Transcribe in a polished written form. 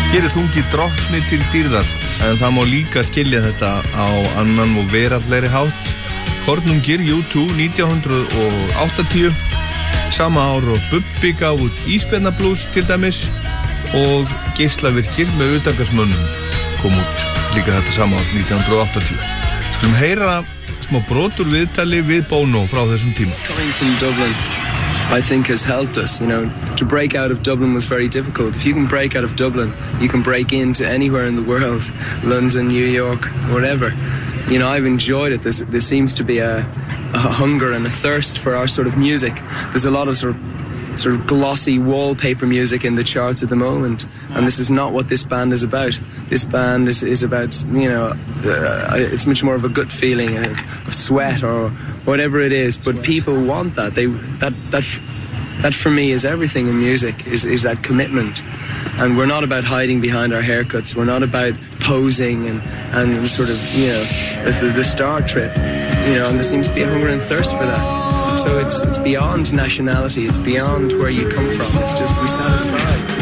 Hér sungið drottni til dýrðar, en það má líka skilja þetta á annan og veraldlegri hátt. Kornungir U2 1980, sama ár og Bubbi gaf út Ísbjarnablues til dæmis og Geislavirkir með utangarsmönnum kom út líka þetta sama ár 1980. Skulum heyra smá brotur viðtali við Bono frá þessum tíma. Coming from Dublin, I think has helped us, to break out of Dublin was very difficult. If you can break out of Dublin, you can break into anywhere in the world, London, New York, whatever. I've enjoyed it. There seems to be a hunger and a thirst for our sort of music. There's a lot of sort of glossy wallpaper music in the charts at the moment, and this is not what this band is about. This band is about, it's much more of a gut feeling of sweat or whatever it is, but people want that. That for me is everything in music, is that commitment. And we're not about hiding behind our haircuts. We're not about posing and sort of, the star trip, and there seems to be a hunger and thirst for that. So it's beyond nationality, it's beyond where you come from, it's just we satisfy.